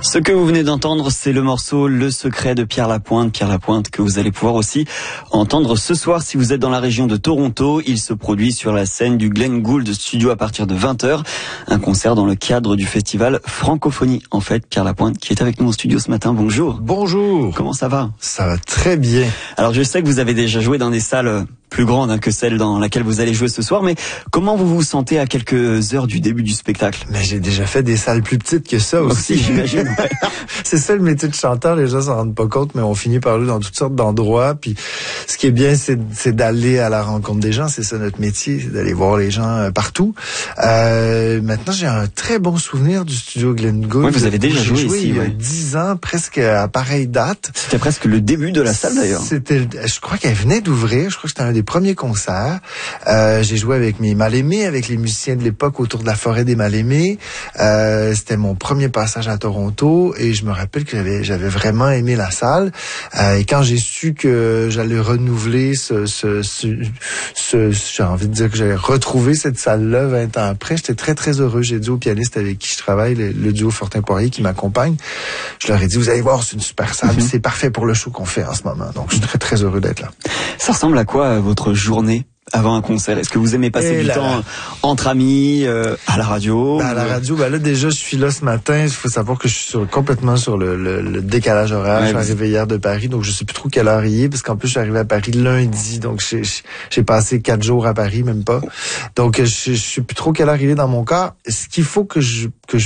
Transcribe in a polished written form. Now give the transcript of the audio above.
Ce que vous venez d'entendre, c'est le morceau Le Secret de Pierre Lapointe. Pierre Lapointe que vous allez pouvoir aussi entendre ce soir si vous êtes dans la région de Toronto. Il se produit sur la scène du Glenn Gould Studio à partir de 20h. Un concert dans le cadre du festival Francophonie. En fait, Pierre Lapointe qui est avec nous au studio ce matin. Bonjour. Bonjour. Comment ça va? Ça va très bien. Alors je sais que vous avez déjà joué dans des salles plus grande que celle dans laquelle vous allez jouer ce soir, mais comment vous vous sentez à quelques heures du début du spectacle? Mais j'ai déjà fait des salles plus petites que ça aussi. J'imagine. Ouais. C'est ça le métier de chanteur, les gens s'en rendent pas compte, mais on finit par aller dans toutes sortes d'endroits. Puis ce qui est bien, c'est d'aller à la rencontre des gens. C'est ça notre métier, c'est d'aller voir les gens partout. Maintenant, j'ai un très bon souvenir du studio Glenn Gould. Oui, vous avez déjà joué ici. Il y a 10 ans, presque à pareille date. C'était presque le début de la salle d'ailleurs. Je crois qu'elle venait d'ouvrir. Je crois que c'était un des premiers concerts. J'ai joué avec mes mal-aimés, avec les musiciens de l'époque autour de la forêt des mal-aimés. C'était mon premier passage à Toronto et je me rappelle que j'avais vraiment aimé la salle. Et quand j'ai su que j'allais renouveler j'ai envie de dire que j'allais retrouver cette salle-là 20 ans après, j'étais très très heureux. J'ai dit au pianiste avec qui je travaille, le duo Fortin-Poirier qui m'accompagne, je leur ai dit, vous allez voir, c'est une super salle, c'est parfait pour le show qu'on fait en ce moment. Donc je suis très très heureux d'être là. Ça ressemble à quoi votre journée avant un concert? Est-ce que vous aimez passer du temps entre amis, à la radio? À la radio, là déjà je suis là ce matin. Il faut savoir que je suis complètement sur le décalage horaire. Je suis arrivé hier de Paris, donc je sais plus trop quelle heure il est, parce qu'en plus je suis arrivé à Paris lundi, donc j'ai passé 4 jours à Paris, même pas. Donc je sais plus trop quelle heure il est dans mon cas. Ce qu'il faut que je